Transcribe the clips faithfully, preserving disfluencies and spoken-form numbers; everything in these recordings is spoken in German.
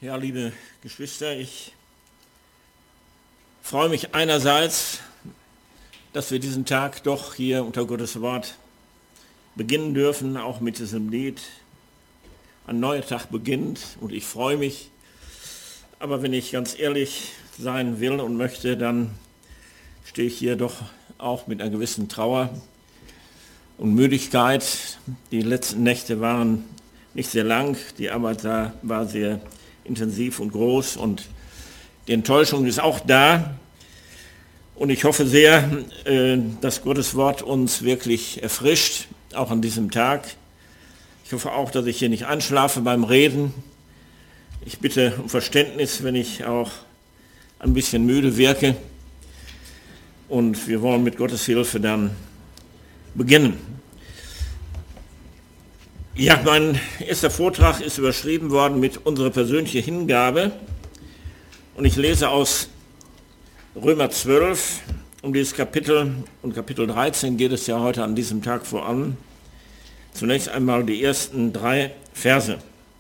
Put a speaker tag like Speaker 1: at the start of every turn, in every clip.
Speaker 1: Ja, liebe Geschwister, ich freue mich einerseits, dass wir diesen Tag doch hier unter Gottes Wort beginnen dürfen, auch mit diesem Lied. Ein neuer Tag beginnt und ich freue mich. Aber wenn ich ganz ehrlich sein will und möchte, dann stehe ich hier doch auch mit einer gewissen Trauer und Müdigkeit. Die letzten Nächte waren nicht sehr lang, die Arbeit da war sehr intensiv und groß und die Enttäuschung ist auch da. Und ich hoffe sehr, dass Gottes Wort uns wirklich erfrischt, auch an diesem Tag. Ich hoffe auch, dass ich hier nicht einschlafe beim Reden. Ich bitte um Verständnis, wenn ich auch ein bisschen müde wirke. Und wir wollen mit Gottes Hilfe dann beginnen. Ja, mein erster Vortrag ist überschrieben worden mit unserer persönlichen Hingabe. Und ich lese aus Römer zwölf, um dieses Kapitel, und Kapitel dreizehn geht es ja heute an diesem Tag voran. Zunächst einmal die ersten drei Verse.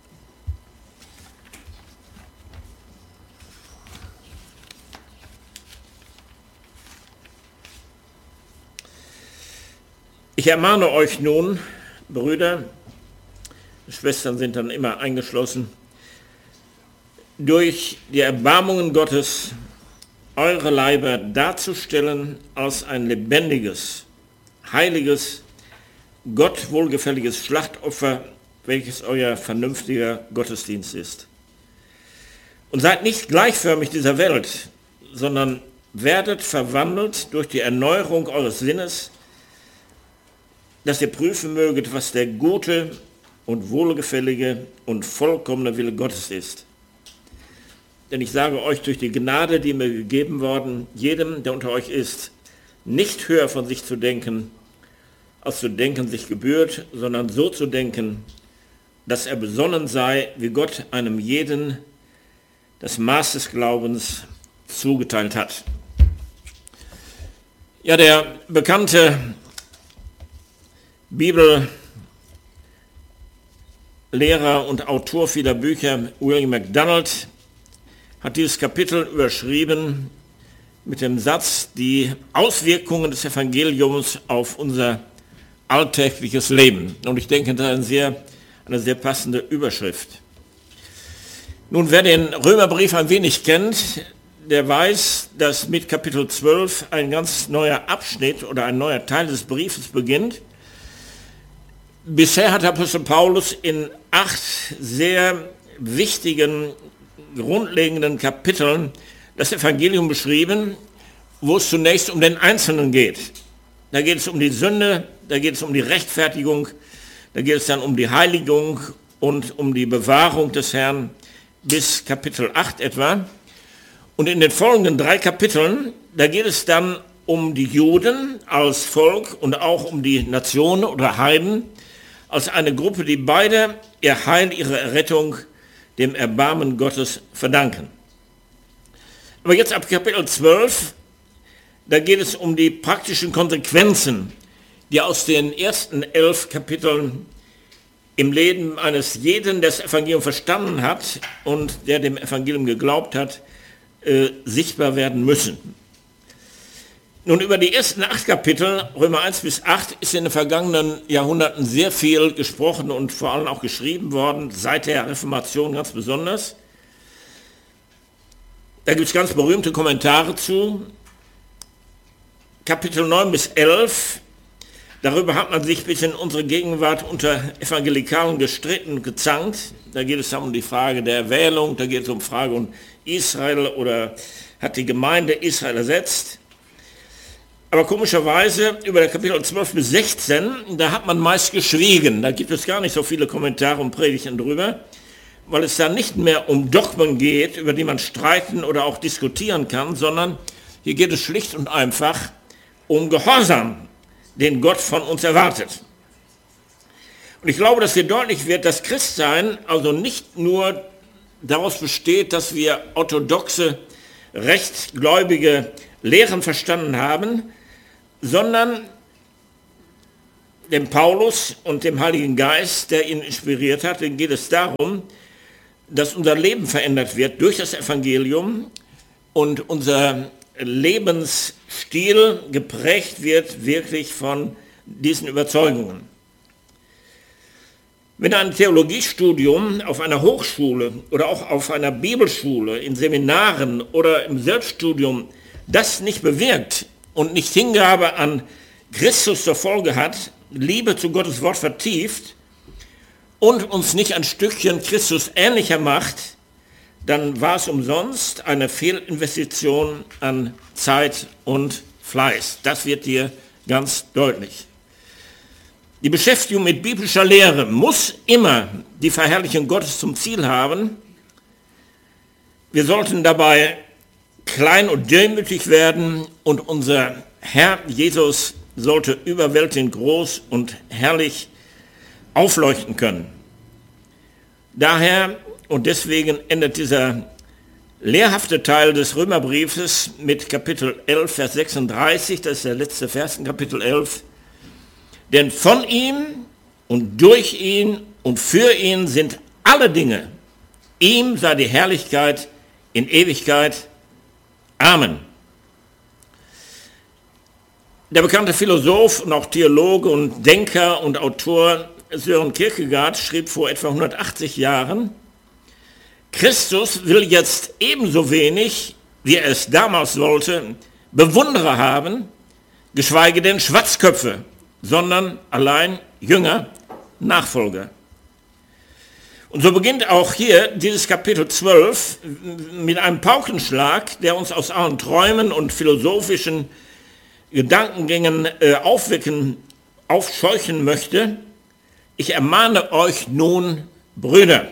Speaker 1: Ich ermahne euch nun, Brüder, Schwestern sind dann immer eingeschlossen, durch die Erbarmungen Gottes eure Leiber darzustellen als ein lebendiges, heiliges, Gott wohlgefälliges Schlachtopfer, welches euer vernünftiger Gottesdienst ist. Und seid nicht gleichförmig dieser Welt, sondern werdet verwandelt durch die Erneuerung eures Sinnes, dass ihr prüfen möget, was der gute und wohlgefällige und vollkommene Wille Gottes ist. Denn ich sage euch durch die Gnade, die mir gegeben worden, jedem, der unter euch ist, nicht höher von sich zu denken, als zu denken sich gebührt, sondern so zu denken, dass er besonnen sei, wie Gott einem jeden das Maß des Glaubens zugeteilt hat. Ja, der bekannte Bibellehrer und Autor vieler Bücher, William MacDonald, hat dieses Kapitel überschrieben mit dem Satz, die Auswirkungen des Evangeliums auf unser alltägliches Leben. Und ich denke, das ist eine sehr, eine sehr passende Überschrift. Nun, wer den Römerbrief ein wenig kennt, der weiß, dass mit Kapitel zwölf ein ganz neuer Abschnitt oder ein neuer Teil des Briefes beginnt. Bisher hat Apostel Paulus in acht sehr wichtigen, grundlegenden Kapiteln das Evangelium beschrieben, wo es zunächst um den Einzelnen geht. Da geht es um die Sünde, da geht es um die Rechtfertigung, da geht es dann um die Heiligung und um die Bewahrung des Herrn bis Kapitel acht etwa. Und in den folgenden drei Kapiteln, da geht es dann um die Juden als Volk und auch um die Nationen oder Heiden, als eine Gruppe, die beide ihr Heil, ihre Errettung dem Erbarmen Gottes verdanken. Aber jetzt ab Kapitel zwölf, da geht es um die praktischen Konsequenzen, die aus den ersten elf Kapiteln im Leben eines jeden, der das Evangelium verstanden hat und der dem Evangelium geglaubt hat, äh, sichtbar werden müssen. Nun, über die ersten acht Kapitel, Römer eins bis acht, ist in den vergangenen Jahrhunderten sehr viel gesprochen und vor allem auch geschrieben worden, seit der Reformation ganz besonders. Da gibt es ganz berühmte Kommentare zu. Kapitel neun bis elf, darüber hat man sich bis in unsere Gegenwart unter Evangelikalen gestritten und gezankt. Da geht es dann um die Frage der Erwählung, da geht es um die Frage um Israel oder hat die Gemeinde Israel ersetzt. Aber komischerweise über der Kapitel zwölf bis sechzehn, da hat man meist geschwiegen. Da gibt es gar nicht so viele Kommentare und Predigten drüber, weil es da nicht mehr um Dogmen geht, über die man streiten oder auch diskutieren kann, sondern hier geht es schlicht und einfach um Gehorsam, den Gott von uns erwartet. Und ich glaube, dass hier deutlich wird, dass Christsein also nicht nur daraus besteht, dass wir orthodoxe, rechtgläubige Lehren verstanden haben, sondern dem Paulus und dem Heiligen Geist, der ihn inspiriert hat, geht es darum, dass unser Leben verändert wird durch das Evangelium und unser Lebensstil geprägt wird wirklich von diesen Überzeugungen. Wenn ein Theologiestudium auf einer Hochschule oder auch auf einer Bibelschule, in Seminaren oder im Selbststudium das nicht bewirkt und nicht Hingabe an Christus zur Folge hat, Liebe zu Gottes Wort vertieft und uns nicht ein Stückchen Christus ähnlicher macht, dann war es umsonst eine Fehlinvestition an Zeit und Fleiß. Das wird dir ganz deutlich. Die Beschäftigung mit biblischer Lehre muss immer die Verherrlichung Gottes zum Ziel haben. Wir sollten dabei klein und demütig werden und unser Herr Jesus sollte überwältigend groß und herrlich aufleuchten können. Daher und deswegen endet dieser lehrhafte Teil des Römerbriefes mit Kapitel elf, Vers sechsunddreißig, das ist der letzte Vers in Kapitel elf. Denn von ihm und durch ihn und für ihn sind alle Dinge. Ihm sei die Herrlichkeit in Ewigkeit. Amen. Der bekannte Philosoph und auch Theologe und Denker und Autor Søren Kierkegaard schrieb vor etwa hundertachtzig Jahren, Christus will jetzt ebenso wenig, wie er es damals wollte, Bewunderer haben, geschweige denn Schwatzköpfe, sondern allein Jünger, Nachfolger. Und so beginnt auch hier dieses Kapitel zwölf mit einem Paukenschlag, der uns aus allen Träumen und philosophischen Gedankengängen äh, aufwecken, aufscheuchen möchte. Ich ermahne euch nun, Brüder.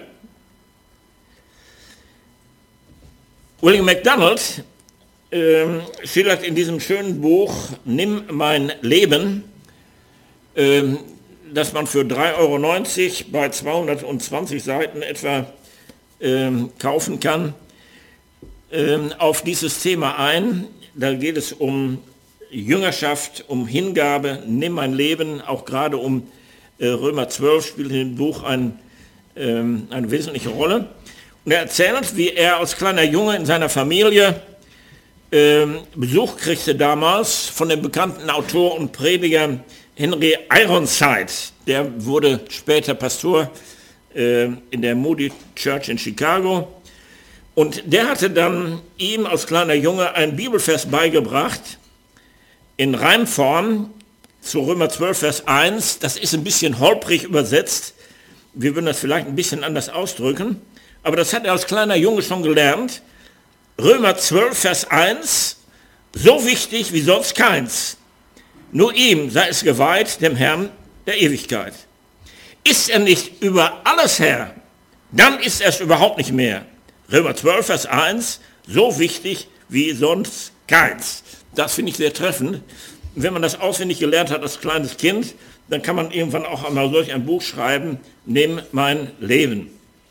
Speaker 1: William MacDonald äh, schildert in diesem schönen Buch Nimm mein Leben, äh, das man für drei Euro neunzig bei zweihundertzwanzig Seiten etwa äh, kaufen kann, äh, auf dieses Thema ein. Da geht es um Jüngerschaft, um Hingabe, nimm mein Leben, auch gerade um äh, Römer zwölf spielt in dem Buch ein, ähm, eine wesentliche Rolle. Und er erzählt, wie er als kleiner Junge in seiner Familie ähm, Besuch kriegte damals von dem bekannten Autor und Prediger Henry Ironside. Der wurde später Pastor äh, in der Moody Church in Chicago. Und der hatte dann ihm als kleiner Junge ein Bibelvers beigebracht, in Reimform zu Römer zwölf, Vers eins. Das ist ein bisschen holprig übersetzt. Wir würden das vielleicht ein bisschen anders ausdrücken. Aber das hat er als kleiner Junge schon gelernt. Römer zwölf, Vers eins. So wichtig wie sonst keins. Nur ihm sei es geweiht, dem Herrn der Ewigkeit. Ist er nicht über alles Herr, dann ist er es überhaupt nicht mehr. Römer zwölf, Vers eins. So wichtig wie sonst keins. Das finde ich sehr treffend. Wenn man das auswendig gelernt hat als kleines Kind, dann kann man irgendwann auch einmal solch ein Buch schreiben, Nimm mein Leben.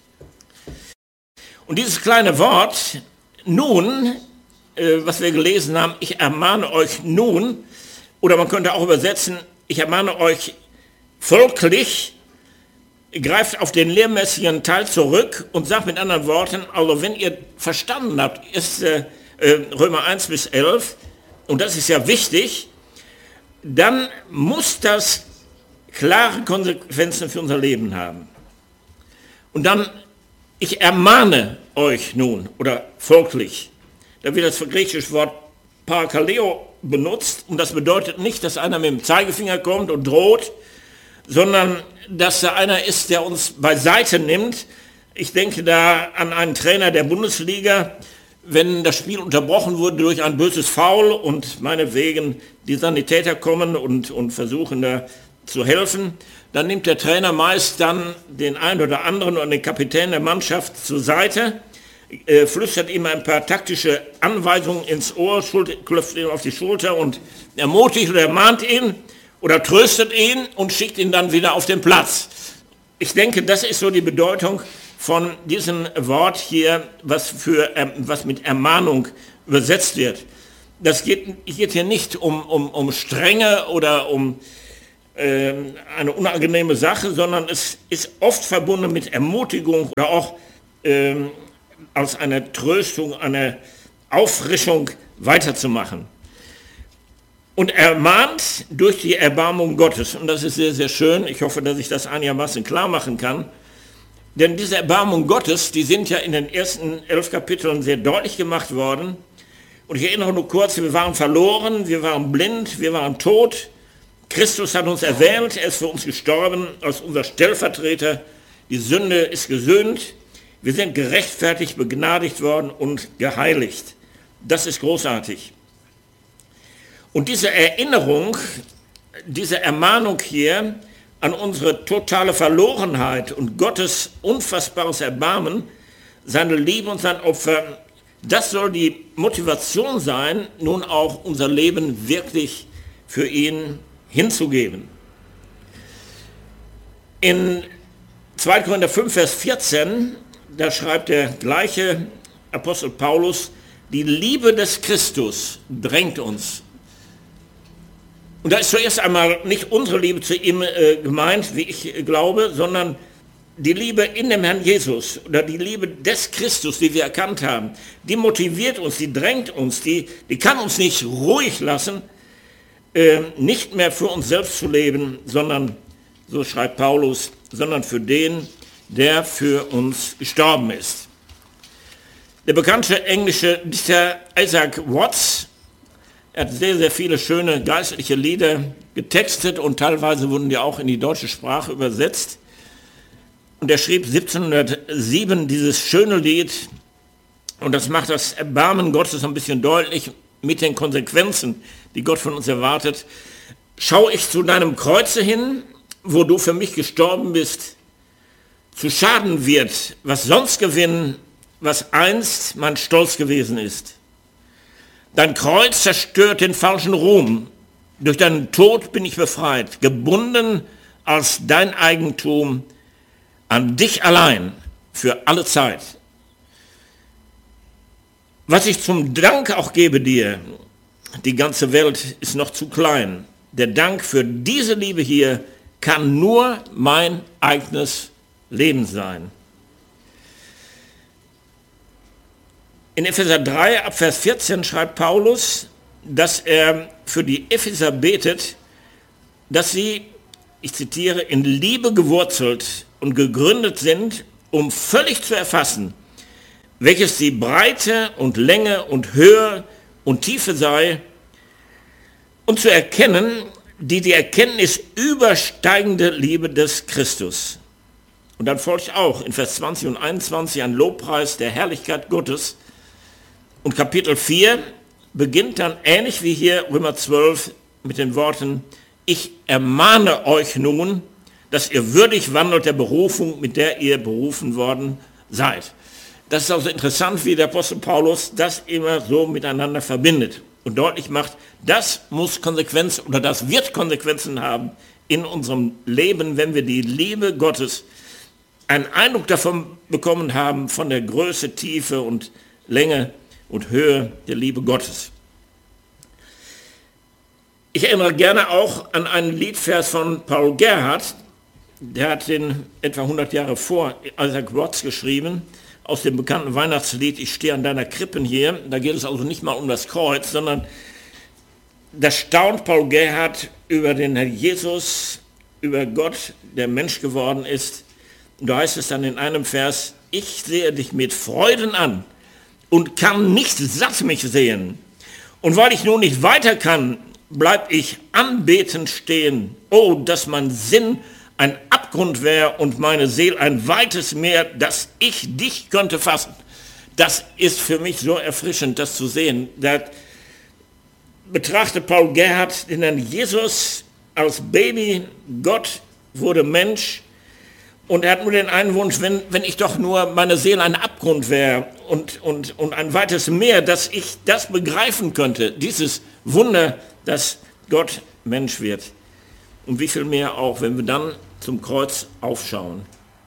Speaker 1: Und dieses kleine Wort, nun, äh, was wir gelesen haben, ich ermahne euch nun, oder man könnte auch übersetzen, ich ermahne euch folglich, greift auf den lehrmäßigen Teil zurück und sagt mit anderen Worten, also wenn ihr verstanden habt, ist äh, Römer eins bis elf, und das ist ja wichtig, dann muss das klare Konsequenzen für unser Leben haben. Und dann, ich ermahne euch nun, oder folglich, da wird das griechische Wort parakaleo benutzt, und das bedeutet nicht, dass einer mit dem Zeigefinger kommt und droht, sondern dass da einer ist, der uns beiseite nimmt. Ich denke da an einen Trainer der Bundesliga, wenn das Spiel unterbrochen wurde durch ein böses Foul und meinetwegen die Sanitäter kommen und, und versuchen da zu helfen, dann nimmt der Trainer meist dann den einen oder anderen oder den Kapitän der Mannschaft zur Seite, äh, flüstert ihm ein paar taktische Anweisungen ins Ohr, klopft ihm auf die Schulter und ermutigt oder ermahnt ihn oder tröstet ihn und schickt ihn dann wieder auf den Platz. Ich denke, das ist so die Bedeutung von diesem Wort hier, was, für, was mit Ermahnung übersetzt wird. Das geht, geht hier nicht um, um, um Strenge oder um äh, eine unangenehme Sache, sondern es ist oft verbunden mit Ermutigung oder auch ähm, als eine Tröstung, eine Auffrischung weiterzumachen. Und er mahnt durch die Erbarmung Gottes. Und das ist sehr, sehr schön. Ich hoffe, dass ich das einigermaßen klar machen kann. Denn diese Erbarmung Gottes, die sind ja in den ersten elf Kapiteln sehr deutlich gemacht worden. Und ich erinnere nur kurz, wir waren verloren, wir waren blind, wir waren tot. Christus hat uns erwählt, er ist für uns gestorben als unser Stellvertreter. Die Sünde ist gesühnt. Wir sind gerechtfertigt, begnadigt worden und geheiligt. Das ist großartig. Und diese Erinnerung, diese Ermahnung hier an unsere totale Verlorenheit und Gottes unfassbares Erbarmen, seine Liebe und sein Opfer, das soll die Motivation sein, nun auch unser Leben wirklich für ihn hinzugeben. In zweiter Korinther fünf, Vers vierzehn, da schreibt der gleiche Apostel Paulus, die Liebe des Christus drängt uns. Und da ist zuerst einmal nicht unsere Liebe zu ihm äh, gemeint, wie ich äh, glaube, sondern die Liebe in dem Herrn Jesus oder die Liebe des Christus, die wir erkannt haben, die motiviert uns, die drängt uns, die, die kann uns nicht ruhig lassen, äh, nicht mehr für uns selbst zu leben, sondern, so schreibt Paulus, sondern für den, der für uns gestorben ist. Der bekannte englische Dichter Isaac Watts, er hat sehr, sehr viele schöne geistliche Lieder getextet und teilweise wurden die auch in die deutsche Sprache übersetzt. Und er schrieb siebzehnhundertsieben dieses schöne Lied, und das macht das Erbarmen Gottes ein bisschen deutlich mit den Konsequenzen, die Gott von uns erwartet. Schau ich zu deinem Kreuze hin, wo du für mich gestorben bist, zu Schaden wird, was sonst gewinnen, was einst mein Stolz gewesen ist. Dein Kreuz zerstört den falschen Ruhm. Durch deinen Tod bin ich befreit, gebunden als dein Eigentum an dich allein für alle Zeit. Was ich zum Dank auch gebe dir, die ganze Welt ist noch zu klein. Der Dank für diese Liebe hier kann nur mein eigenes Leben sein. In Epheser drei, ab Vers vierzehn schreibt Paulus, dass er für die Epheser betet, dass sie, ich zitiere, in Liebe gewurzelt und gegründet sind, um völlig zu erfassen, welches die Breite und Länge und Höhe und Tiefe sei, und zu erkennen, die die Erkenntnis übersteigende Liebe des Christus. Und dann folgt auch in Vers zwanzig und einundzwanzig ein Lobpreis der Herrlichkeit Gottes. Und Kapitel vier beginnt dann ähnlich wie hier Römer zwölf mit den Worten, ich ermahne euch nun, dass ihr würdig wandelt der Berufung, mit der ihr berufen worden seid. Das ist also interessant, wie der Apostel Paulus das immer so miteinander verbindet und deutlich macht, das muss Konsequenzen oder das wird Konsequenzen haben in unserem Leben, wenn wir die Liebe Gottes, einen Eindruck davon bekommen haben, von der Größe, Tiefe und Länge und Höhe der Liebe Gottes. Ich erinnere gerne auch an einen Liedvers von Paul Gerhardt, der hat den etwa hundert Jahre vor Isaac Watts geschrieben, aus dem bekannten Weihnachtslied Ich stehe an deiner Krippen hier. Da geht es also nicht mal um das Kreuz, sondern da staunt Paul Gerhardt über den Herrn Jesus, über Gott, der Mensch geworden ist. Und da heißt es dann in einem Vers, ich sehe dich mit Freuden an und kann nicht satt mich sehen. Und weil ich nun nicht weiter kann, bleib ich anbetend stehen. Oh, dass mein Sinn ein Abgrund wäre und meine Seele ein weites Meer, dass ich dich könnte fassen. Das ist für mich so erfrischend, das zu sehen. Da betrachtet Paul Gerhardt den Herrn Jesus als Baby, Gott wurde Mensch, und er hat nur den einen Wunsch, wenn, wenn ich doch nur meine Seele ein Abgrund wäre und, und, und ein weites Meer, dass ich das begreifen könnte, dieses Wunder, dass Gott Mensch wird. Und wie viel mehr auch, wenn wir dann zum Kreuz aufschauen.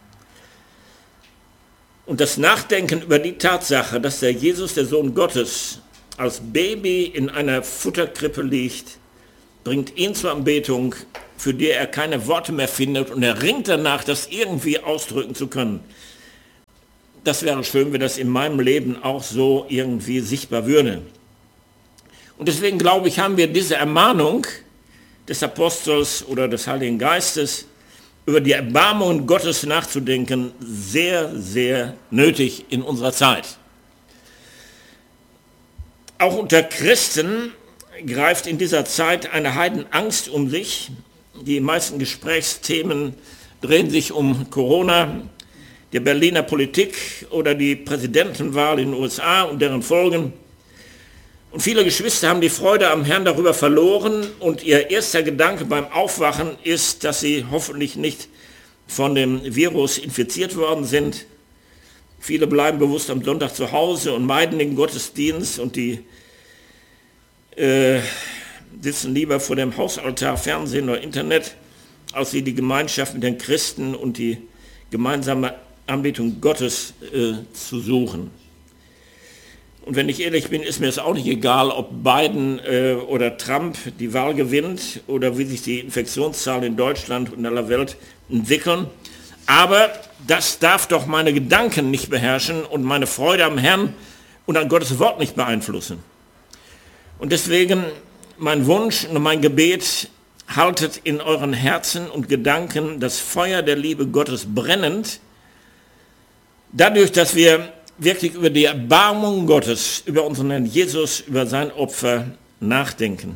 Speaker 1: Und das Nachdenken über die Tatsache, dass der Jesus, der Sohn Gottes, als Baby in einer Futterkrippe liegt, bringt ihn zur Anbetung, für die er keine Worte mehr findet, und er ringt danach, das irgendwie ausdrücken zu können. das wäre schön, wenn das in meinem Leben auch so irgendwie sichtbar würde. Und deswegen glaube ich, haben wir diese Ermahnung des Apostels oder des Heiligen Geistes, über die Erbarmungen Gottes nachzudenken, sehr, sehr nötig in unserer Zeit. Auch unter Christen greift in dieser Zeit eine Heidenangst um sich. Die meisten Gesprächsthemen drehen sich um Corona, die Berliner Politik oder die Präsidentenwahl in den U S A und deren Folgen. Und viele Geschwister haben die Freude am Herrn darüber verloren und ihr erster Gedanke beim Aufwachen ist, dass sie hoffentlich nicht von dem Virus infiziert worden sind. Viele bleiben bewusst am Sonntag zu Hause und meiden den Gottesdienst und die äh, sitzen lieber vor dem Hausaltar, Fernsehen oder Internet, als sie die Gemeinschaft mit den Christen und die gemeinsame Anbetung Gottes äh, zu suchen. Und wenn ich ehrlich bin, ist mir es auch nicht egal, ob Biden äh, oder Trump die Wahl gewinnt oder wie sich die Infektionszahlen in Deutschland und in aller Welt entwickeln. Aber das darf doch meine Gedanken nicht beherrschen und meine Freude am Herrn und an Gottes Wort nicht beeinflussen. Und deswegen mein Wunsch und mein Gebet, haltet in euren Herzen und Gedanken das Feuer der Liebe Gottes brennend, dadurch, dass wir wirklich über die Erbarmung Gottes, über unseren Herrn Jesus, über sein Opfer nachdenken.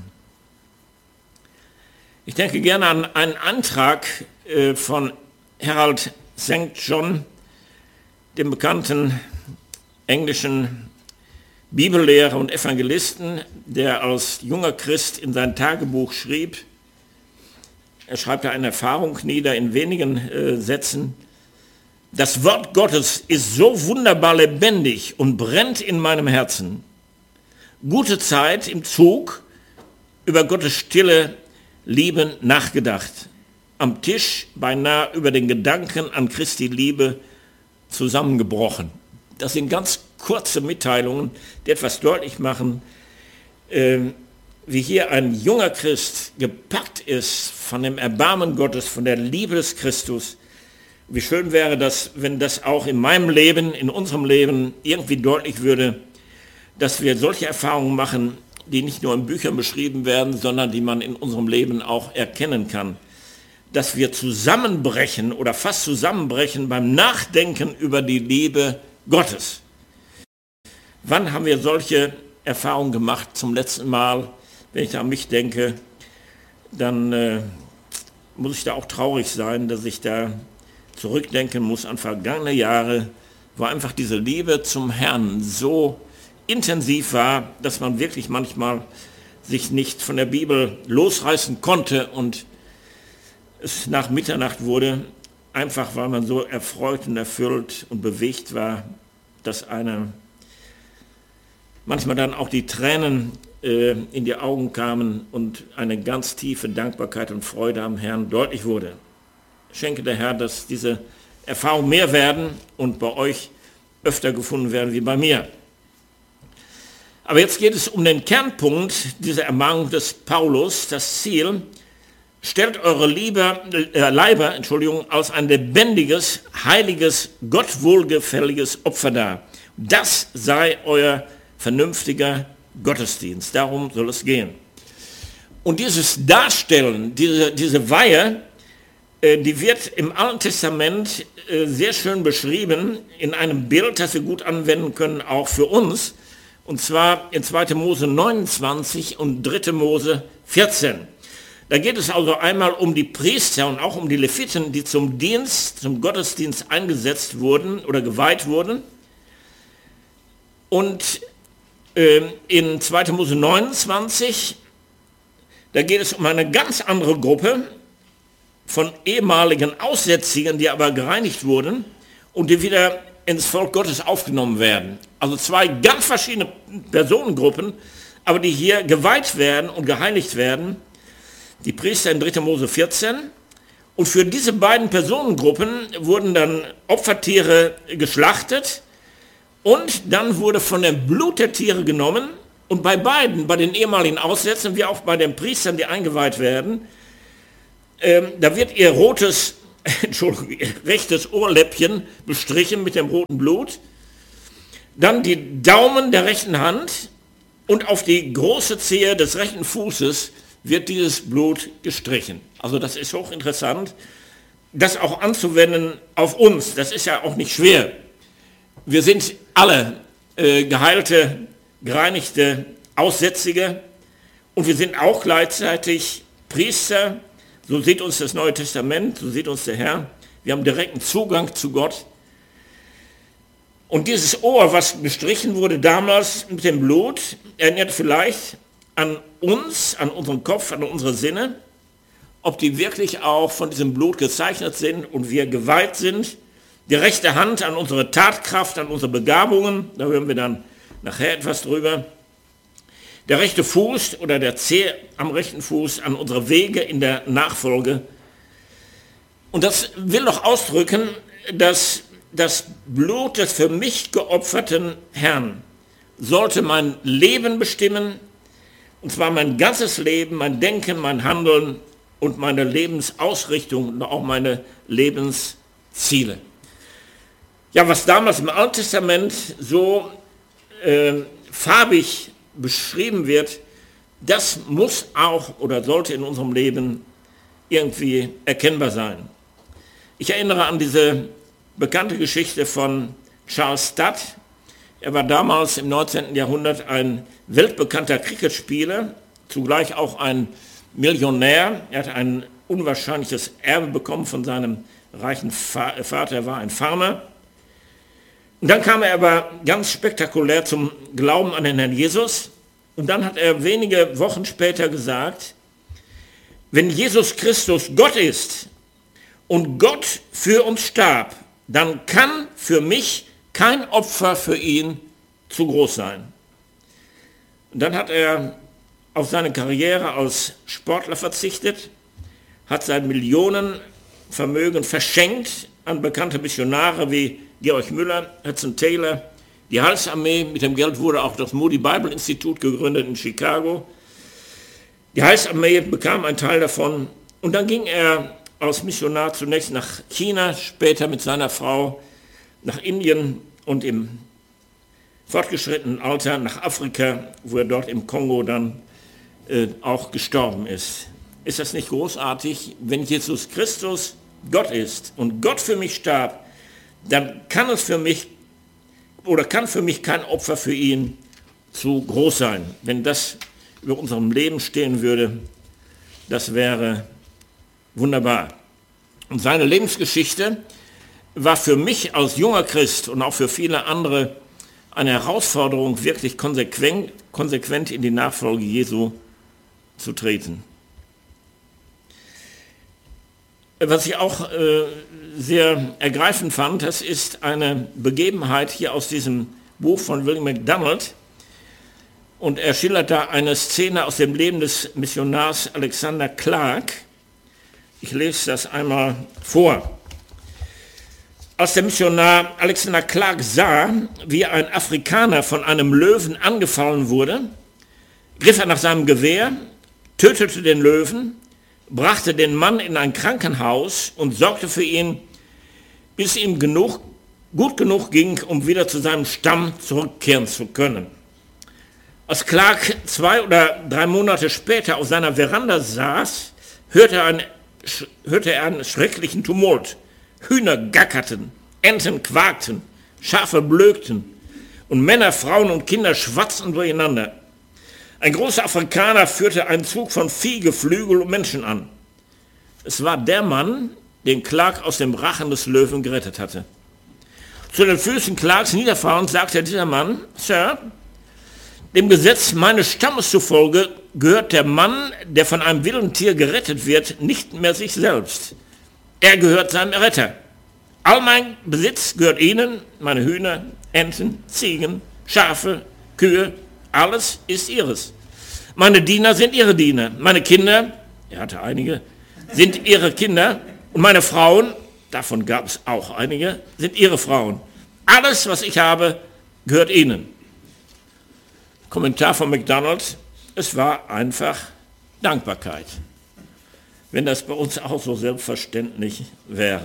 Speaker 1: Ich denke gerne an einen Antrag äh, von Harold Sankt John, dem bekannten englischen Bibellehrer und Evangelisten, der als junger Christ in sein Tagebuch schrieb, er schreibt da eine Erfahrung nieder in wenigen äh, Sätzen: Das Wort Gottes ist so wunderbar lebendig und brennt in meinem Herzen. Gute Zeit im Zug, über Gottes stille Liebe nachgedacht. Am Tisch beinahe über den Gedanken an Christi Liebe zusammengebrochen. Das sind ganz kurze Mitteilungen, die etwas deutlich machen, äh, wie hier ein junger Christ gepackt ist von dem Erbarmen Gottes, von der Liebe des Christus. Wie schön wäre das, wenn das auch in meinem Leben, in unserem Leben irgendwie deutlich würde, dass wir solche Erfahrungen machen, die nicht nur in Büchern beschrieben werden, sondern die man in unserem Leben auch erkennen kann. Dass wir zusammenbrechen oder fast zusammenbrechen beim Nachdenken über die Liebe Gottes. Wann haben wir solche Erfahrungen gemacht zum letzten Mal? Wenn ich da an mich denke, dann äh, muss ich da auch traurig sein, dass ich da zurückdenken muss an vergangene Jahre, wo einfach diese Liebe zum Herrn so intensiv war, dass man wirklich manchmal sich nicht von der Bibel losreißen konnte und es nach Mitternacht wurde, einfach weil man so erfreut und erfüllt und bewegt war, dass einer manchmal dann auch die Tränen äh, in die Augen kamen und eine ganz tiefe Dankbarkeit und Freude am Herrn deutlich wurde. Schenke der Herr, dass diese Erfahrungen mehr werden und bei euch öfter gefunden werden wie bei mir. Aber jetzt geht es um den Kernpunkt dieser Ermahnung des Paulus, das Ziel: Stellt eure Liebe, äh, Leiber Entschuldigung, als ein lebendiges, heiliges, Gott wohlgefälliges Opfer dar. Das sei euer vernünftiger Gottesdienst. Darum soll es gehen. Und dieses Darstellen, diese, diese Weihe, äh, die wird im Alten Testament äh, sehr schön beschrieben in einem Bild, das wir gut anwenden können, auch für uns. Und zwar in zweiter Mose neunundzwanzig und dritter Mose vierzehn. Da geht es also einmal um die Priester und auch um die Leviten, die zum Dienst, zum Gottesdienst eingesetzt wurden oder geweiht wurden. Und äh, in zweiter Mose neunundzwanzig, da geht es um eine ganz andere Gruppe von ehemaligen Aussätzigen, die aber gereinigt wurden und die wieder ins Volk Gottes aufgenommen werden. Also zwei ganz verschiedene Personengruppen, aber die hier geweiht werden und geheiligt werden. Die Priester in dritter Mose vierzehn. Und für diese beiden Personengruppen wurden dann Opfertiere geschlachtet und dann wurde von dem Blut der Tiere genommen und bei beiden, bei den ehemaligen Aussätzen wie auch bei den Priestern, die eingeweiht werden, äh, da wird ihr rotes Entschuldigung, rechtes Ohrläppchen bestrichen mit dem roten Blut, dann die Daumen der rechten Hand und auf die große Zehe des rechten Fußes wird dieses Blut gestrichen. Also das ist hochinteressant, das auch anzuwenden auf uns. Das ist ja auch nicht schwer. Wir sind alle äh, geheilte, gereinigte Aussätzige und wir sind auch gleichzeitig Priester. So sieht uns das Neue Testament, so sieht uns der Herr. Wir haben direkten Zugang zu Gott. Und dieses Ohr, was bestrichen wurde damals mit dem Blut, erinnert vielleicht an uns, an unseren Kopf, an unsere Sinne, ob die wirklich auch von diesem Blut gezeichnet sind und wir geweiht sind. Die rechte Hand an unsere Tatkraft, an unsere Begabungen, da hören wir dann nachher etwas drüber. Der rechte Fuß oder der Zeh am rechten Fuß an unsere Wege in der Nachfolge. Und das will doch ausdrücken, dass das Blut des für mich geopferten Herrn sollte mein Leben bestimmen, und zwar mein ganzes Leben, mein Denken, mein Handeln und meine Lebensausrichtung und auch meine Lebensziele. Ja, was damals im Alten Testament so äh, farbig beschrieben wird, das muss auch oder sollte in unserem Leben irgendwie erkennbar sein. Ich erinnere an diese bekannte Geschichte von Charles Studd. Er war damals im neunzehnten Jahrhundert ein weltbekannter Cricketspieler, zugleich auch ein Millionär. Er hat ein unwahrscheinliches Erbe bekommen von seinem reichen Vater, er war ein Farmer. Und dann kam er aber ganz spektakulär zum Glauben an den Herrn Jesus. Und dann hat er wenige Wochen später gesagt, wenn Jesus Christus Gott ist und Gott für uns starb, dann kann für mich kein Opfer für ihn zu groß sein. Und dann hat er auf seine Karriere als Sportler verzichtet, hat sein Millionenvermögen verschenkt an bekannte Missionare wie Georg Müller, Hudson Taylor, die Heilsarmee. Mit dem Geld wurde auch das Moody Bible Institut gegründet in Chicago. Die Heilsarmee bekam einen Teil davon und dann ging er als Missionar zunächst nach China, später mit seiner Frau nach Indien und im fortgeschrittenen Alter nach Afrika, wo er dort im Kongo dann äh, auch gestorben ist. Ist das nicht großartig? Wenn Jesus Christus Gott ist und Gott für mich starb, dann kann es für mich oder kann für mich kein Opfer für ihn zu groß sein. Wenn das über unserem Leben stehen würde, das wäre wunderbar. Und seine Lebensgeschichte war für mich als junger Christ und auch für viele andere eine Herausforderung, wirklich konsequent, konsequent in die Nachfolge Jesu zu treten. Was ich auch äh, sehr ergreifend fand, das ist eine Begebenheit hier aus diesem Buch von William MacDonald. Und er schildert da eine Szene aus dem Leben des Missionars Alexander Clark. Ich lese das einmal vor. Als der Missionar Alexander Clark sah, wie ein Afrikaner von einem Löwen angefallen wurde, griff er nach seinem Gewehr, tötete den Löwen, brachte den Mann in ein Krankenhaus und sorgte für ihn, bis ihm genug, gut genug ging, um wieder zu seinem Stamm zurückkehren zu können. Als Clark zwei oder drei Monate später auf seiner Veranda saß, hörte er, ein, hörte er einen schrecklichen Tumult. Hühner gackerten, Enten quakten, Schafe blökten und Männer, Frauen und Kinder schwatzten durcheinander. Ein großer Afrikaner führte einen Zug von Vieh, Geflügel und Menschen an. Es war der Mann, den Clark aus dem Rachen des Löwen gerettet hatte. Zu den Füßen Clarks niederfahrend sagte dieser Mann, Sir, dem Gesetz meines Stammes zufolge gehört der Mann, der von einem wilden Tier gerettet wird, nicht mehr sich selbst. Er gehört seinem Retter. All mein Besitz gehört ihnen, meine Hühner, Enten, Ziegen, Schafe, Kühe, alles ist ihres. Meine Diener sind ihre Diener, meine Kinder, er hatte einige, sind ihre Kinder und meine Frauen, davon gab es auch einige, sind ihre Frauen. Alles, was ich habe, gehört ihnen. Kommentar von MacDonald, es war einfach Dankbarkeit. wenn das bei uns auch so selbstverständlich wäre.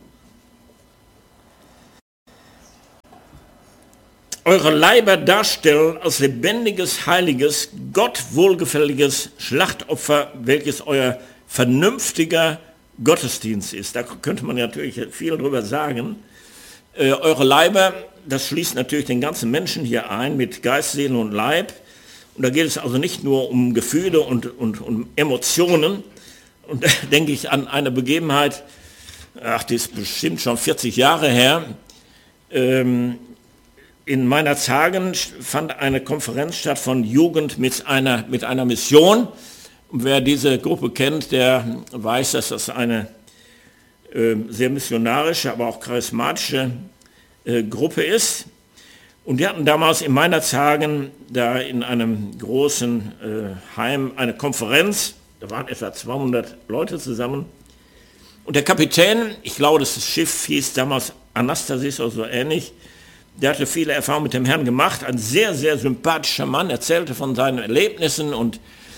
Speaker 1: Eure Leiber darstellen als lebendiges, heiliges, Gott wohlgefälliges Schlachtopfer, welches euer vernünftiger Gottesdienst ist. Da könnte man natürlich viel drüber sagen. Äh, eure Leiber, das schließt natürlich den ganzen Menschen hier ein mit Geist, Seele und Leib. Und da geht es also nicht nur um Gefühle und, und um Emotionen. Und da denke ich an eine Begebenheit, ach, die ist bestimmt schon vierzig Jahre her. Ähm, In meiner Zagen fand eine Konferenz statt von Jugend mit einer, mit einer Mission. Und wer diese Gruppe kennt, der weiß, dass das eine äh, sehr missionarische, aber auch charismatische äh, Gruppe ist. Und die hatten damals in meiner Zagen da in einem großen äh, Heim eine Konferenz. Da waren etwa zweihundert Leute zusammen. Und der Kapitän, ich glaube, das Schiff hieß damals Anastasis oder so ähnlich, der hatte viele Erfahrungen mit dem Herrn gemacht, ein sehr, sehr sympathischer Mann, erzählte von seinen Erlebnissen und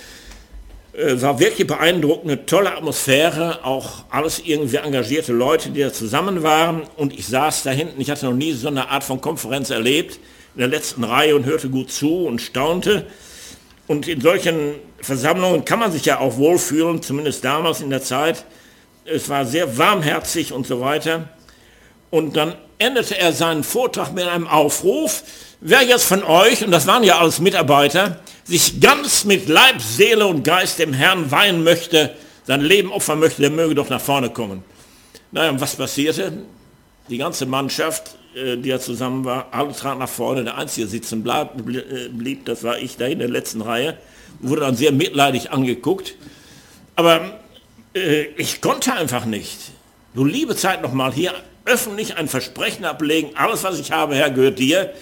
Speaker 1: äh, war wirklich beeindruckend, tolle Atmosphäre, auch alles irgendwie engagierte Leute, die da zusammen waren. Und ich saß da hinten, ich hatte noch nie so eine Art von Konferenz erlebt, in der letzten Reihe und hörte gut zu und staunte. Und in solchen Versammlungen kann man sich ja auch wohlfühlen, zumindest damals in der Zeit. Es war sehr warmherzig und so weiter. Und dann endete er seinen Vortrag mit einem Aufruf, wer jetzt von euch, und das waren ja alles Mitarbeiter, sich ganz mit Leib, Seele und Geist dem Herrn weihen möchte, sein Leben opfern möchte, der möge doch nach vorne kommen. Naja, und was passierte? Die ganze Mannschaft, die ja zusammen war, alle traten nach vorne, der Einzige sitzen blieb, das war ich da in der letzten Reihe, wurde dann sehr mitleidig angeguckt. Aber äh, ich konnte einfach nicht. Du liebe Zeit nochmal hier, öffentlich ein Versprechen ablegen, alles was ich habe, Herr, gehört dir,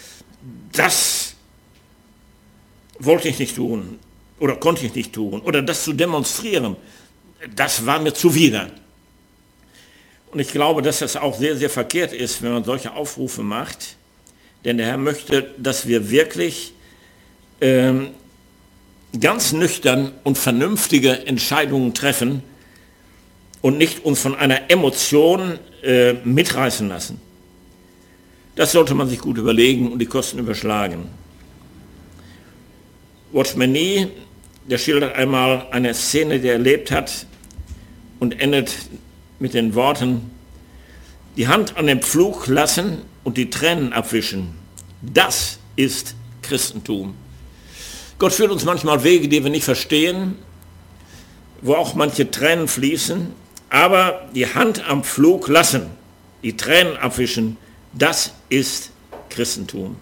Speaker 1: das wollte ich nicht tun oder konnte ich nicht tun oder das zu demonstrieren, das war mir zuwider. Und ich glaube, dass das auch sehr, sehr verkehrt ist, wenn man solche Aufrufe macht, denn der Herr möchte, dass wir wirklich ähm, ganz nüchtern und vernünftige Entscheidungen treffen und nicht uns von einer Emotion äh, mitreißen lassen. Das sollte man sich gut überlegen und die Kosten überschlagen. Watchman Nee, der schildert einmal eine Szene, die er erlebt hat und endet mit den Worten, die Hand an den Pflug lassen und die Tränen abwischen. Das ist Christentum. Gott führt uns manchmal Wege, die wir nicht verstehen, wo auch manche Tränen fließen, aber die Hand am Pflug lassen, die Tränen abwischen, das ist Christentum.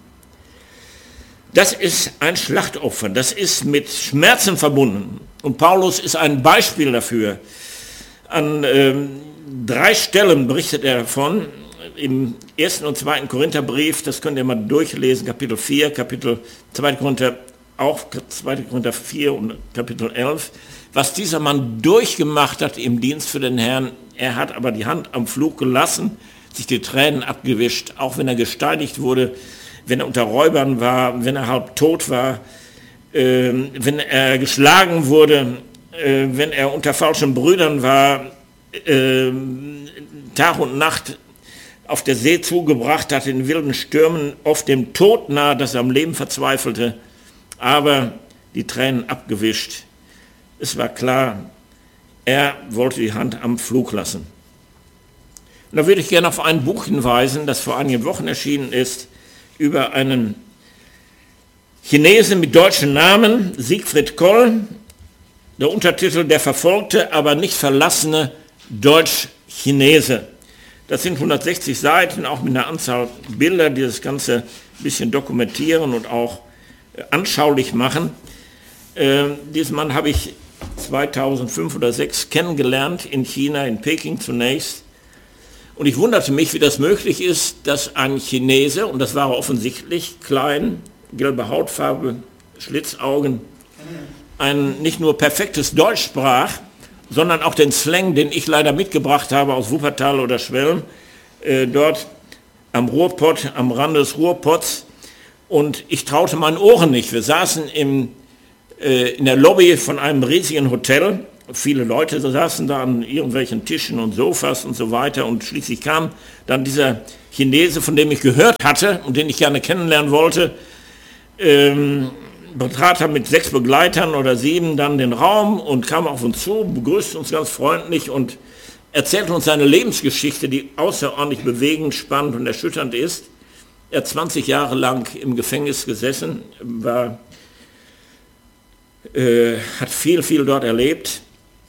Speaker 1: Das ist ein Schlachtopfer, das ist mit Schmerzen verbunden. Und Paulus ist ein Beispiel dafür. An ähm, drei Stellen berichtet er davon, im ersten und zweiten Korintherbrief, das könnt ihr mal durchlesen, Kapitel vier, Kapitel zweiter Korinther, auch zweiter Korinther vier und Kapitel elf, was dieser Mann durchgemacht hat im Dienst für den Herrn. Er hat aber die Hand am Pflug gelassen, sich die Tränen abgewischt, auch wenn er gesteinigt wurde, wenn er unter Räubern war, wenn er halb tot war, äh, wenn er geschlagen wurde, äh, wenn er unter falschen Brüdern war, äh, Tag und Nacht auf der See zugebracht hat, in wilden Stürmen, oft dem Tod nahe, dass er am Leben verzweifelte, aber die Tränen abgewischt. Es war klar, er wollte die Hand am Pflug lassen. Und da würde ich gerne auf ein Buch hinweisen, das vor einigen Wochen erschienen ist, über einen Chinesen mit deutschen Namen, Siegfried Koll, der Untertitel Der verfolgte, aber nicht verlassene Deutsch-Chinese. Das sind hundertsechzig Seiten, auch mit einer Anzahl Bilder, die das Ganze ein bisschen dokumentieren und auch anschaulich machen. Äh, diesen Mann habe ich zweitausendfünf oder zweitausendsechs kennengelernt in China, in Peking zunächst. Und ich wunderte mich, wie das möglich ist, dass ein Chinese, und das war offensichtlich, klein, gelbe Hautfarbe, Schlitzaugen, ein nicht nur perfektes Deutsch sprach, sondern auch den Slang, den ich leider mitgebracht habe aus Wuppertal oder Schwelm, äh, dort am Ruhrpott, am Rande des Ruhrpotts. Und ich traute meinen Ohren nicht. Wir saßen im, äh, in der Lobby von einem riesigen Hotel viele Leute saßen da an irgendwelchen Tischen und Sofas und so weiter und schließlich kam dann dieser Chinese, von dem ich gehört hatte und den ich gerne kennenlernen wollte, ähm, betrat er mit sechs Begleitern oder sieben dann den Raum und kam auf uns zu, begrüßte uns ganz freundlich und erzählte uns seine Lebensgeschichte, die außerordentlich bewegend, spannend und erschütternd ist. Er hat zwanzig Jahre lang im Gefängnis gesessen, war, äh, hat viel, viel dort erlebt.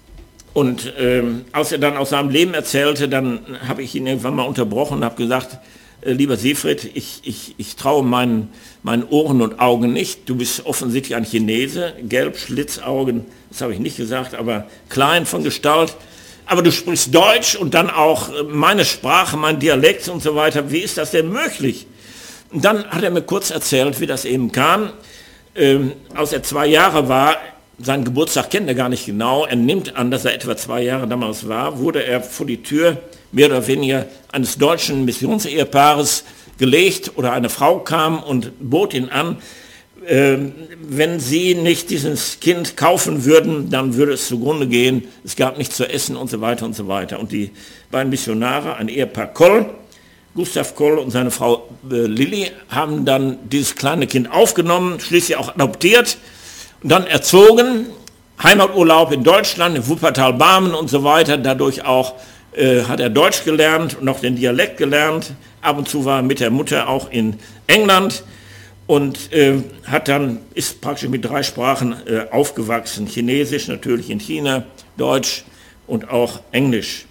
Speaker 1: Und ähm, als er dann aus seinem Leben erzählte, dann habe ich ihn irgendwann mal unterbrochen und habe gesagt, äh, lieber Siegfried, ich, ich, ich traue meinen, meinen Ohren und Augen nicht. Du bist offensichtlich ein Chinese, gelb, Schlitzaugen, das habe ich nicht gesagt, aber klein von Gestalt. Aber du sprichst Deutsch und dann auch meine Sprache, mein Dialekt und so weiter. Wie ist das denn möglich? Und dann hat er mir kurz erzählt, wie das eben kam. Ähm, als er zwei Jahre war, seinen Geburtstag kennt er gar nicht genau, er nimmt an, dass er etwa zwei Jahre damals war, wurde er vor die Tür mehr oder weniger eines deutschen Missionseheepaares gelegt oder eine Frau kam und bot ihn an, äh, wenn sie nicht dieses Kind kaufen würden, dann würde es zugrunde gehen, es gab nichts zu essen und so weiter und so weiter. Und die beiden Missionare, ein Ehepaar Koll, Gustav Koll und seine Frau äh, Lilly, haben dann dieses kleine Kind aufgenommen, schließlich auch adoptiert und dann erzogen, Heimaturlaub in Deutschland, in Wuppertal-Barmen und so weiter, dadurch auch äh, hat er Deutsch gelernt und noch den Dialekt gelernt, ab und zu war er mit der Mutter auch in England und äh, hat dann, ist praktisch mit drei Sprachen äh, aufgewachsen, Chinesisch natürlich in China, Deutsch und auch Englisch.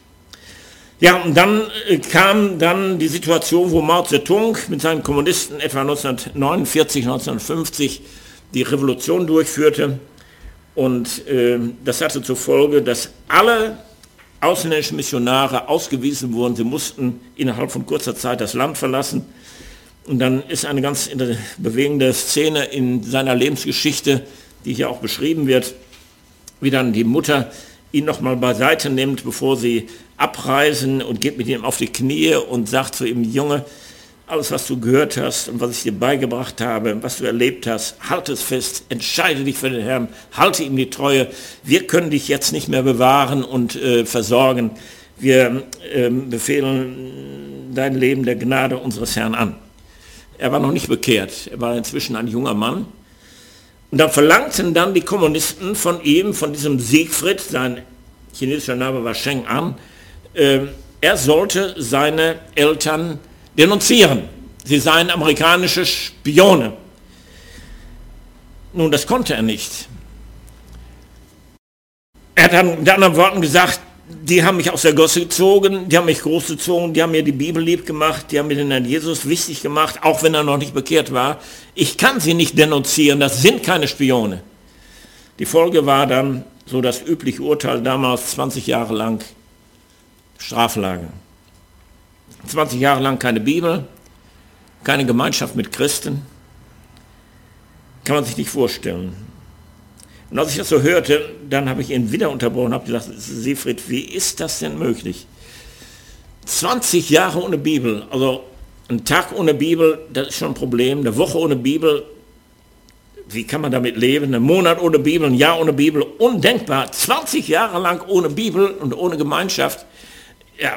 Speaker 1: Ja, und dann äh, kam dann die Situation, wo Mao Zedong mit seinen Kommunisten etwa neunzehnhundertneunundvierzig, neunzehnhundertfünfzig die Revolution durchführte. Und äh, das hatte zur Folge, dass alle ausländischen Missionare ausgewiesen wurden. Sie mussten innerhalb von kurzer Zeit das Land verlassen. Und dann ist eine ganz bewegende Szene in seiner Lebensgeschichte, die hier auch beschrieben wird, wie dann die Mutter ihn nochmal beiseite nimmt, bevor sie abreisen und geht mit ihm auf die Knie und sagt zu ihm, Junge, alles, was du gehört hast und was ich dir beigebracht habe, was du erlebt hast, halt es fest, entscheide dich für den Herrn, halte ihm die Treue. Wir können dich jetzt nicht mehr bewahren und äh, versorgen. Wir äh, befehlen dein Leben der Gnade unseres Herrn an. Er war noch nicht bekehrt, er war inzwischen ein junger Mann. Und dann verlangten dann die Kommunisten von ihm, von diesem Siegfried, sein chinesischer Name war Cheng An, äh, er sollte seine Eltern denunzieren. Sie seien amerikanische Spione. Nun, das konnte er nicht. Er hat dann mit anderen Worten gesagt, die haben mich aus der Gosse gezogen, die haben mich großgezogen, die haben mir die Bibel lieb gemacht, die haben mir den Herrn Jesus wichtig gemacht, auch wenn er noch nicht bekehrt war. Ich kann sie nicht denunzieren, das sind keine Spione. Die Folge war dann so das übliche Urteil damals, zwanzig Jahre lang Straflager. zwanzig Jahre lang keine Bibel, keine Gemeinschaft mit Christen. Kann man sich nicht vorstellen. Und als ich das so hörte, dann habe ich ihn wieder unterbrochen und habe gesagt, Siegfried, wie ist das denn möglich? zwanzig Jahre ohne Bibel, also ein Tag ohne Bibel, das ist schon ein Problem. Eine Woche ohne Bibel, wie kann man damit leben? Ein Monat ohne Bibel, ein Jahr ohne Bibel, undenkbar. zwanzig Jahre lang ohne Bibel und ohne Gemeinschaft. Ja,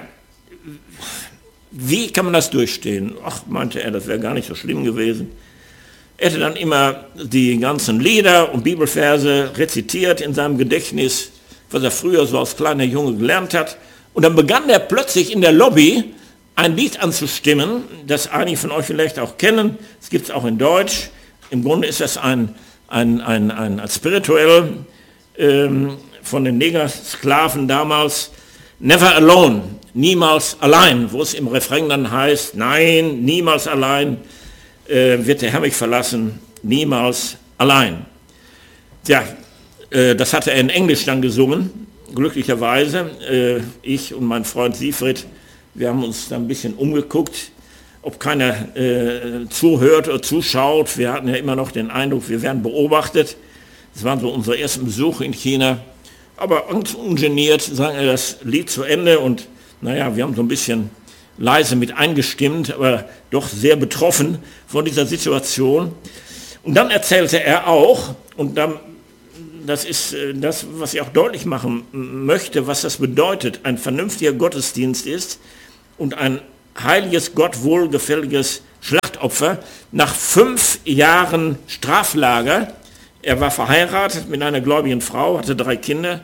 Speaker 1: wie kann man das durchstehen? Ach, meinte er, das wäre gar nicht so schlimm gewesen. Er hätte dann immer die ganzen Lieder und Bibelverse rezitiert in seinem Gedächtnis, was er früher so als kleiner Junge gelernt hat. Und dann begann er plötzlich in der Lobby ein Lied anzustimmen, das einige von euch vielleicht auch kennen. Es gibt es auch in Deutsch. Im Grunde ist das ein, ein, ein, ein, ein spirituell ähm, von den Negersklaven damals, Never Alone, niemals allein, wo es im Refrain dann heißt, nein, niemals allein äh, wird der Herr mich verlassen, niemals allein. Tja, äh, das hatte er in Englisch dann gesungen, glücklicherweise. Äh, ich und mein Freund Siegfried, wir haben uns dann ein bisschen umgeguckt, ob keiner äh, zuhört oder zuschaut. Wir hatten ja immer noch den Eindruck, wir werden beobachtet. Das waren so unsere ersten Besuche in China. Aber ganz ungeniert sang er das Lied zu Ende und naja, wir haben so ein bisschen leise mit eingestimmt, aber doch sehr betroffen von dieser Situation. Und dann erzählte er auch, und dann das ist das, was ich auch deutlich machen möchte, was das bedeutet, ein vernünftiger Gottesdienst ist und ein heiliges, Gott wohlgefälliges Schlachtopfer nach fünf Jahren Straflager. Er war verheiratet mit einer gläubigen Frau, hatte drei Kinder.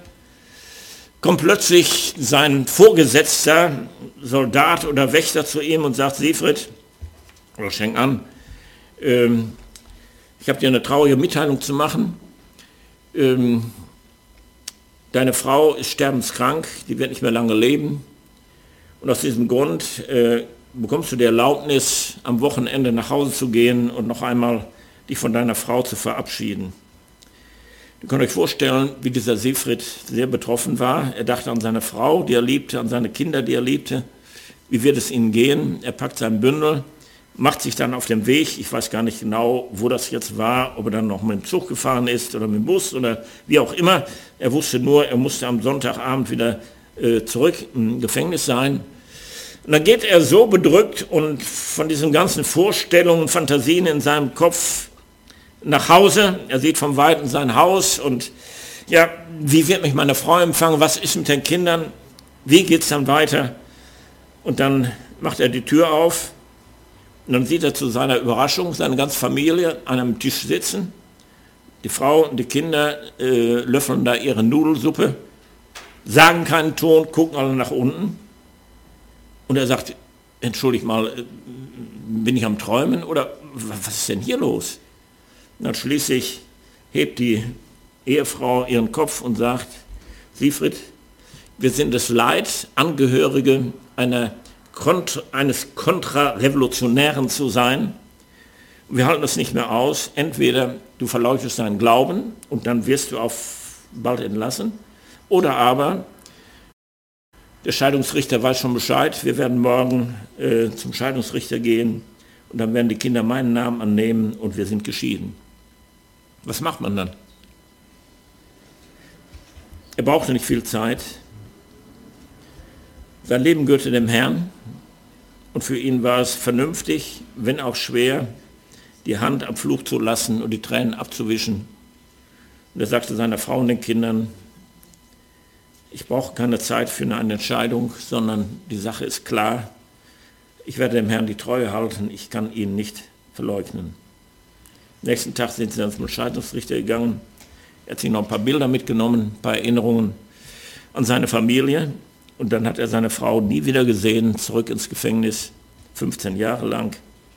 Speaker 1: Kommt plötzlich sein Vorgesetzter, Soldat oder Wächter zu ihm und sagt, Siegfried, oder schenk an, ähm, ich habe dir eine traurige Mitteilung zu machen. Ähm, deine Frau ist sterbenskrank, die wird nicht mehr lange leben. Und aus diesem Grund äh, bekommst du die Erlaubnis, am Wochenende nach Hause zu gehen und noch einmal dich von deiner Frau zu verabschieden. Ihr könnt euch vorstellen, wie dieser Siegfried sehr betroffen war. Er dachte an seine Frau, die er liebte, an seine Kinder, die er liebte. Wie wird es ihnen gehen? Er packt sein Bündel, macht sich dann auf den Weg. Ich weiß gar nicht genau, wo das jetzt war, ob er dann noch mit dem Zug gefahren ist oder mit dem Bus oder wie auch immer. Er wusste nur, er musste am Sonntagabend wieder äh, zurück im Gefängnis sein. Und dann geht er so bedrückt und von diesen ganzen Vorstellungen, Fantasien in seinem Kopf nach Hause. Er sieht vom Weiten sein Haus und ja, wie wird mich meine Frau empfangen? Was ist mit den Kindern? Wie geht es dann weiter? Und dann macht er die Tür auf und dann sieht er zu seiner Überraschung seine ganze Familie an einem Tisch sitzen. Die Frau und die Kinder äh, löffeln da ihre Nudelsuppe, sagen keinen Ton, gucken alle nach unten. Und er sagt, entschuldigt mal, bin ich am Träumen oder was ist denn hier los? Und dann schließlich hebt die Ehefrau ihren Kopf und sagt, Siegfried, wir sind es leid, Angehörige einer Kont- eines Kontrarevolutionären zu sein. Wir halten es nicht mehr aus. Entweder du verleugnest deinen Glauben und dann wirst du auf bald entlassen, oder aber der Scheidungsrichter weiß schon Bescheid, wir werden morgen äh, zum Scheidungsrichter gehen und dann werden die Kinder meinen Namen annehmen und wir sind geschieden. Was macht man dann? Er brauchte nicht viel Zeit. Sein Leben gehörte dem Herrn und für ihn war es vernünftig, wenn auch schwer, die Hand am Fluch zu lassen und die Tränen abzuwischen. Und er sagte seiner Frau und den Kindern, ich brauche keine Zeit für eine Entscheidung, sondern die Sache ist klar. Ich werde dem Herrn die Treue halten, ich kann ihn nicht verleugnen. Am nächsten Tag sind sie dann zum Scheidungsrichter gegangen. Er hat sich noch ein paar Bilder mitgenommen, ein paar Erinnerungen an seine Familie. Und dann hat er seine Frau nie wieder gesehen, zurück ins Gefängnis, fünfzehn Jahre lang.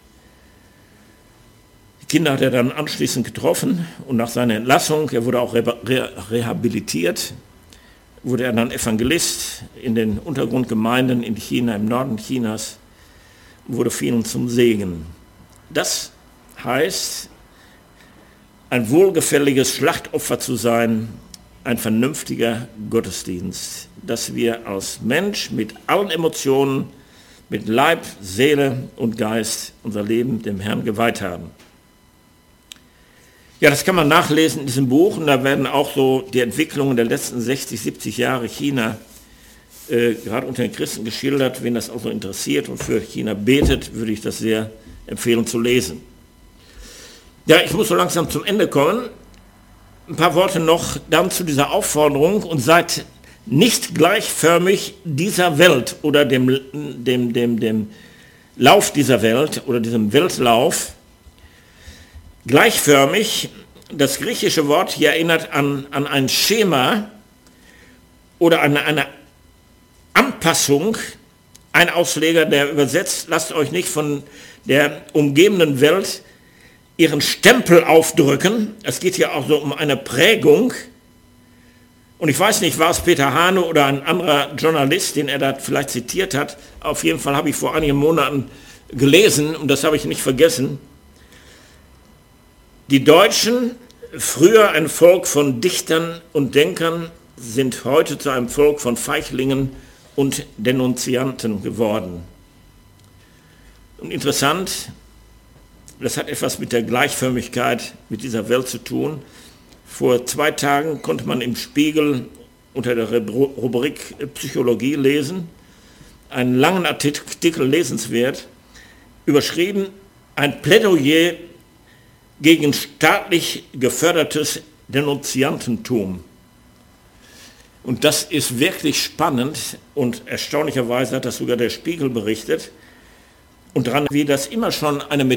Speaker 1: Die Kinder hat er dann anschließend getroffen und nach seiner Entlassung, er wurde auch re- re- rehabilitiert, wurde er dann Evangelist in den Untergrundgemeinden in China, im Norden Chinas, wurde vielen zum Segen. Das heißt, ein wohlgefälliges Schlachtopfer zu sein, ein vernünftiger Gottesdienst, dass wir als Mensch mit allen Emotionen, mit Leib, Seele und Geist unser Leben dem Herrn geweiht haben. Ja, das kann man nachlesen in diesem Buch und da werden auch so die Entwicklungen der letzten sechzig, siebzig Jahre China äh, gerade unter den Christen geschildert. Wen das auch so interessiert und für China betet, würde ich das sehr empfehlen zu lesen. Ja, ich muss so langsam zum Ende kommen. Ein paar Worte noch dann zu dieser Aufforderung und seid nicht gleichförmig dieser Welt oder dem, dem, dem, dem Lauf dieser Welt oder diesem Weltlauf. Gleichförmig, das griechische Wort hier erinnert an, an ein Schema oder an eine Anpassung. Ein Ausleger, der übersetzt, lasst euch nicht von der umgebenden Welt ihren Stempel aufdrücken. Es geht hier auch so um eine Prägung. Und ich weiß nicht, war es Peter Hane oder ein anderer Journalist, den er da vielleicht zitiert hat. Auf jeden Fall habe ich vor einigen Monaten gelesen und das habe ich nicht vergessen. Die Deutschen, früher ein Volk von Dichtern und Denkern, sind heute zu einem Volk von Feichlingen und Denunzianten geworden. Und interessant, das hat etwas mit der Gleichförmigkeit mit dieser Welt zu tun. Vor zwei Tagen konnte man im Spiegel unter der Rubrik Psychologie lesen, einen langen Artikel, lesenswert, überschrieben, ein Plädoyer gegen staatlich gefördertes Denunziantentum. Und das ist wirklich spannend und erstaunlicherweise hat das sogar der Spiegel berichtet. Und daran, wie das immer schon eine